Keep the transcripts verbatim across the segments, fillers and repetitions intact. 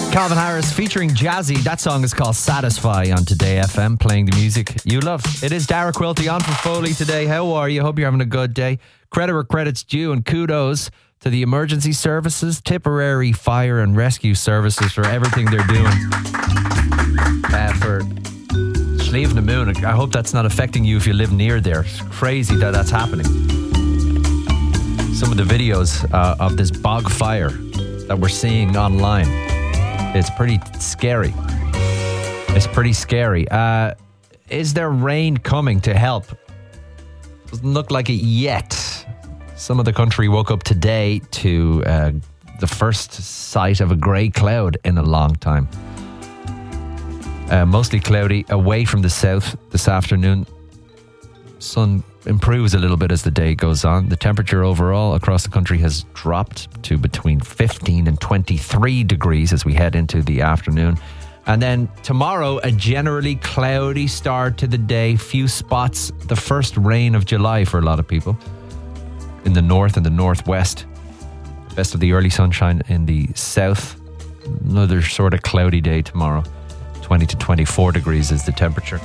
Calvin Harris featuring Jazzy. That song is called Satisfy on Today F M, playing the music you love. It is Dara Quilty on for Foley today. How are you? Hope you're having a good day. Credit where credit's due, and kudos to the emergency services, Tipperary Fire and Rescue Services for everything they're doing. Uh, for Slieve na Moon. I hope that's not affecting you if you live near there. It's crazy that that's happening. Some of the videos uh, of this bog fire that we're seeing online, it's pretty scary. It's pretty scary. Uh, is there rain coming to help? Doesn't look like it yet. Some of the country woke up today to uh, the first sight of a grey cloud in a long time. Uh, mostly cloudy, away from the south this afternoon. Sun improves a little bit as the day goes on. The temperature overall across the country has dropped to between fifteen and twenty-three degrees as we head into the afternoon. And then tomorrow, a generally cloudy start to the day. Few spots, the first rain of July for a lot of people in the north and the northwest. Best of the early sunshine in the south. Another sort of cloudy day tomorrow. twenty to twenty-four degrees is the temperature.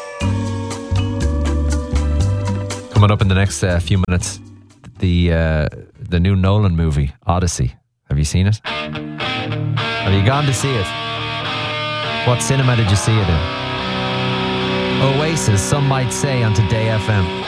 Coming up in the next uh, few minutes, the uh, the new Nolan movie, Odyssey. Have you seen it? Have you gone to see it? What cinema did you see it in? Oasis, some might say, on Today F M.